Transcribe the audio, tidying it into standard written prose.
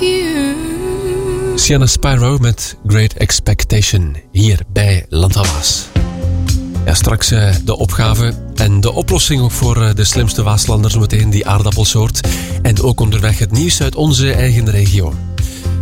Sienna Spyro met Great Expectation hier bij Landhamma's. Ja, straks de opgave en de oplossing ook voor de slimste Waaslanders meteen, die aardappelsoort. En ook onderweg het nieuws uit onze eigen regio.